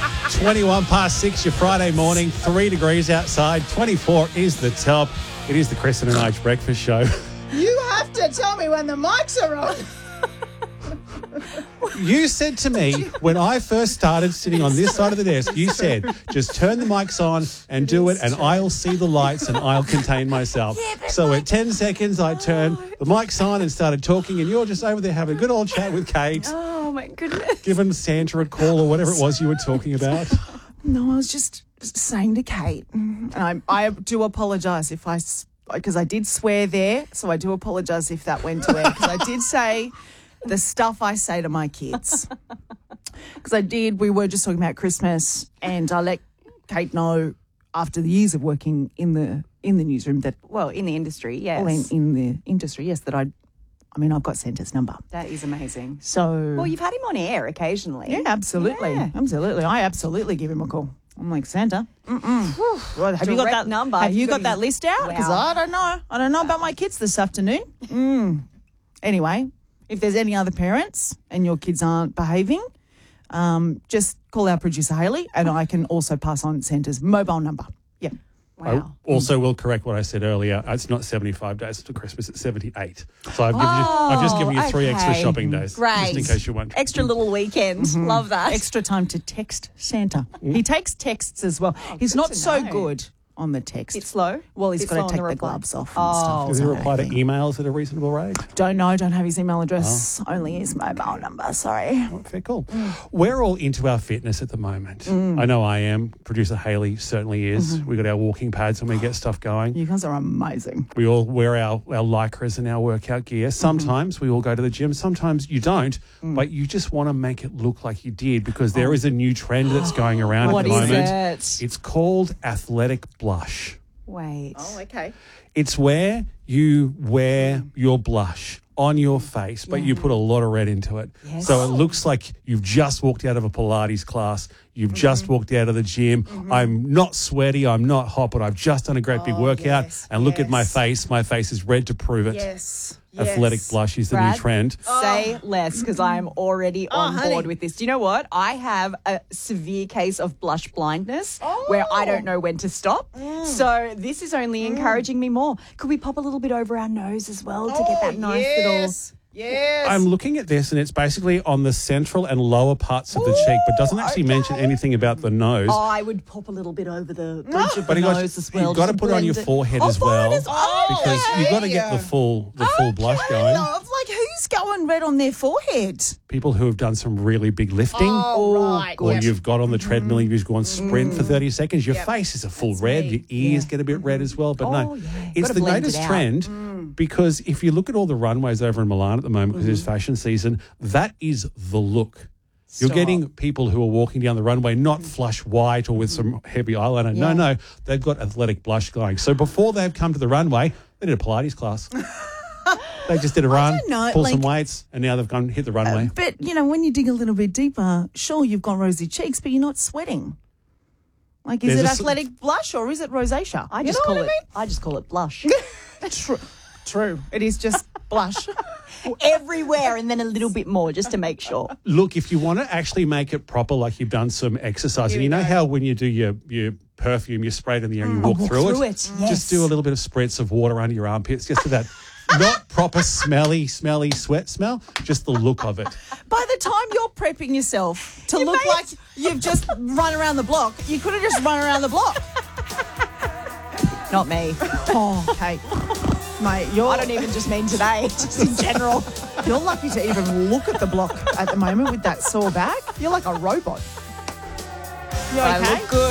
21 past 6, your Friday morning, 3 degrees outside, 24 is the top. It is the Kristen and Ige Breakfast Show. You have to tell me when the mics are on. You said to me when I first started sitting on this side of the desk, you said, just turn the mics on and do it and I'll see the lights and I'll contain myself. So at 10 seconds, I turned the mics on and started talking and you're just over there having a good old chat with Kate. Oh, my goodness. Giving Santa a call or whatever it was you were talking about. No, I was just saying to Kate, and I do apologise because I did swear there, so I do apologise if that went to air, because I did say the stuff I say to my kids. Because we were just talking about Christmas, and I let Kate know after the years of working in the newsroom that, Well, in the industry, yes. well, in the industry, yes, that I've got Santa's number. That is amazing. So, Well, you've had him on air occasionally. yeah, absolutely, Yeah. absolutely. I absolutely give him a call. I'm like, Santa, well, have you got Direct that number. Have you You've got got that list out? Because Wow. I don't know. I don't know about my kids this afternoon. Anyway, if there's any other parents and your kids aren't behaving, just call our producer Hayley, and I can also pass on Santa's mobile number. Yeah. Wow. I also will correct what I said earlier. It's not 75 days to Christmas, it's 78. So I've just given you 3 extra okay. shopping days. Great. Just in case you're wondering. Extra little weekend. Love that. Extra time to text Santa. He takes texts as well. He's not to so know. good on the text. It's slow. Well, he's It's got slow to on take the reply. gloves off and stuff. Does he so reply to I think- emails at a reasonable rate? Don't have his email address, only his mobile number, sorry. Oh, fair call. We're all into our fitness at the moment. I know I am. Producer Hayley certainly is. We got our walking pads when we get stuff going. You guys are amazing. We all wear our lycras and our workout gear. Sometimes we all go to the gym. Sometimes you don't, but you just want to make it look like you did because there is a new trend that's going around What at the is moment. it? It's called athletic blush. Wait. Okay. It's where you wear your blush on your face, but you put a lot of red into it. Yes. So it looks like you've just walked out of a Pilates class. You've just walked out of the gym. I'm not sweaty. I'm not hot, but I've just done a great big workout. yes, and look at my yes. face. My face is red to prove it. Yes. Athletic blush is the new Brad? trend. Say less because I'm already on honey. board with this. Do you know what? I have a severe case of blush blindness where I don't know when to stop. So this is only encouraging me more. Could we pop a little bit over our nose as well to get that nice little... Yes. I'm looking at this and it's basically on the central and lower parts of the cheek, but doesn't actually mention anything about the nose. Oh, I would pop a little bit over the bridge of But the nose as well. you've got to just put it on your blend forehead Oh, as well, forehead as well. because you've got to get the full blush going. Love, like, who's going red on their forehead? People who have done some really big lifting, right. or you've got on the treadmill, you've gone sprint for 30 seconds, your face is a full red, your ears get a bit red as well. But no, it's Gotta the blend it latest out. trend because if you look at all the runways over in Milan at the moment, because it's fashion season, that is the look. You're getting people who are walking down the runway not flush white or with some heavy eyeliner. No, they've got athletic blush going. So before they've come to the runway, they did a Pilates class. They just did a run, don't know, pull some like- weights, and now they've gone hit the runway. But, when you dig a little bit deeper, sure, you've got rosy cheeks, but you're not sweating. Like, is There's it a s- athletic blush or is it rosacea? I You just know call what it. I I just call it blush mean? True. It is just blush. everywhere, and then a little bit more just to make sure. Look, if you want to actually make it proper, like you've done some exercise, and you know how when you do your perfume, you spray it in the air and you walk through it? Yes. Just do a little bit of spritz of water under your armpits, just for that not proper smelly sweat smell, just the look of it. By the time you're prepping yourself to look like you've just run around the block, you could have just run around the block. Not me. Oh, Kate. Mate, I don't even just mean today, just in general. you're lucky to even look at the block at the moment with that sore back. You're like a robot. You I okay? look good.